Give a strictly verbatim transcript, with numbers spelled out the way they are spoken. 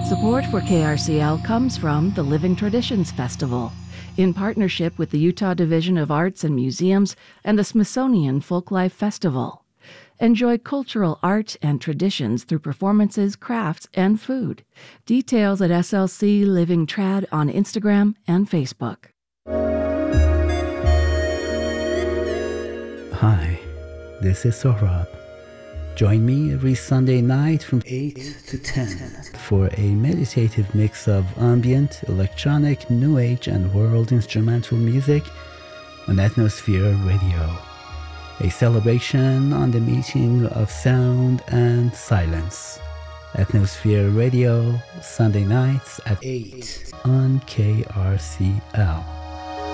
Support for K R C L comes from the Living Traditions Festival, in partnership with the Utah Division of Arts and Museums and the Smithsonian Folklife Festival. Enjoy cultural art and traditions through performances, crafts, and food. Details at S L C Living Trad on Instagram and Facebook. Hi, this is Sohrab. Join me every Sunday night from eight to ten for a meditative mix of ambient, electronic, new age, and world instrumental music on Atmosphere Radio. A celebration on the meeting of sound and silence. Atmosphere Radio, Sunday nights at eight on K R C L.